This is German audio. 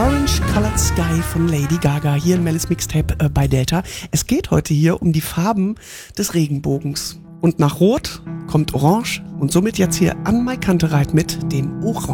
Orange Colored Sky von Lady Gaga hier in Mellis Mixtape bei Delta. Es geht heute hier um die Farben des Regenbogens. Und nach Rot kommt Orange und somit jetzt hier an Mike Kantereit mit dem Orange.